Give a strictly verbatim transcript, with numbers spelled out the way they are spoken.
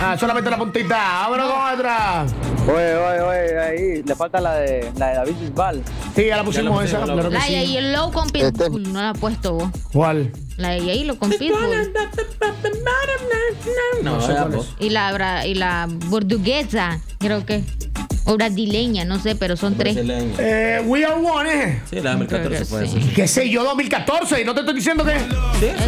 Ah, solamente la puntita. Vámonos con otra. Oye, oye, oye, ahí le falta la de la de David Bisbal. Sí, ya la pusimos, Ya la esa. pusimos, Claro que La de sí. Yellow con Pitbull, no la he puesto vos. ¿Cuál? La de Yellow con Pitbull. No, No sé ya, cuál pues. Y la, bra- y la portuguesa, creo que. O brasileña, no sé, pero son tres. Brasileño. Eh, We Are One, ¿eh? Sí, la de dos mil catorce Creo que fue sí. esa. ¿Qué sé yo? dos mil catorce. Y no te estoy diciendo que. Sí, Esa